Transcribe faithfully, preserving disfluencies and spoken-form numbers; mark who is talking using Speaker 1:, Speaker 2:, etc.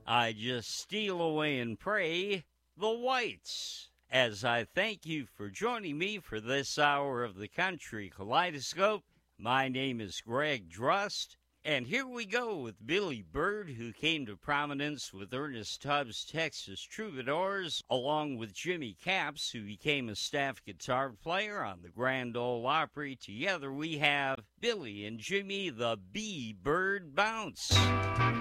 Speaker 1: I just steal away and pray, the Whites. As I thank you for joining me for this hour of the Country Kaleidoscope, my name is Greg Drust, and here we go with Billy Bird, who came to prominence with Ernest Tubbs' Texas Troubadours, along with Jimmy Capps, who became a staff guitar player on the Grand Ole Opry. Together we have Billy and Jimmy the B. Bird Bounce.